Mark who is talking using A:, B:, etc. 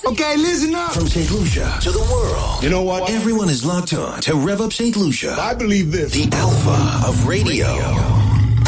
A: Okay, listen up.
B: From St. Lucia to the world.
A: You know what?
B: Everyone is locked on to Rev Up St. Lucia.
A: I believe this.
B: The alpha of radio.